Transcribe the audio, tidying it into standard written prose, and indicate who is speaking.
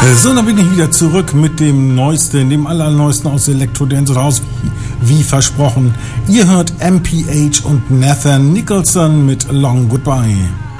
Speaker 1: So, dann bin ich wieder zurück mit dem Neuesten, dem Allerneuesten aus Electro Dance House, wie versprochen. Ihr hört MPH und Nathan Nicholson mit Long Goodbye.